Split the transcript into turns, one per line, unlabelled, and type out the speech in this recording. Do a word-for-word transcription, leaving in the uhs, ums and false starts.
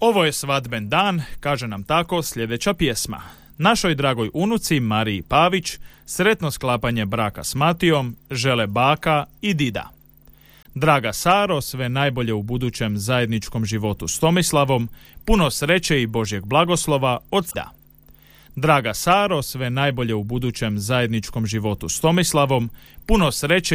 Ovo je svadben dan, kaže nam tako sljedeća pjesma. Našoj dragoj unuci Mariji Pavić sretno sklapanje braka s Matijom žele baka i dida. Draga Saro, sve najbolje u budućem zajedničkom životu s Tomislavom, puno sreće i Božjeg blagoslova od da. Draga Saro, sve najbolje u budućem zajedničkom životu s Tomislavom, puno sreće